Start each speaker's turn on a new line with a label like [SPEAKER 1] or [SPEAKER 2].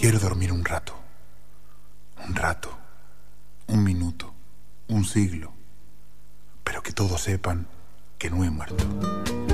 [SPEAKER 1] Quiero dormir un rato, un minuto, un siglo, pero que todos sepan que no he muerto.